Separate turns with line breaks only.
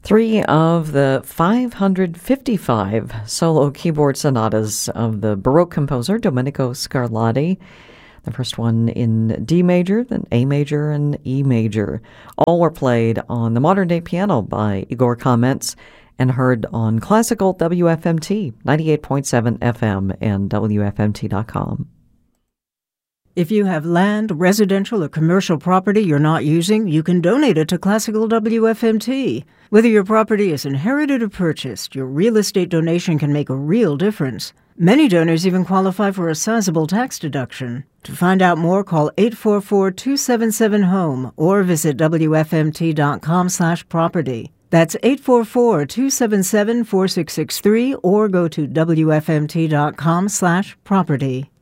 Three of the 555 solo keyboard sonatas of the Baroque composer Domenico Scarlatti. The first one in D major, then A major, and E major. All were played on the modern-day piano by Igor Kamets and heard on classical WFMT, 98.7 FM and WFMT.com.
If you have land, residential, or commercial property you're not using, you can donate it to Classical WFMT. Whether your property is inherited or purchased, your real estate donation can make a real difference. Many donors even qualify for a sizable tax deduction. To find out more, call 844-277-HOME or visit WFMT.com/property. That's 844-277-4663 or go to WFMT.com/property.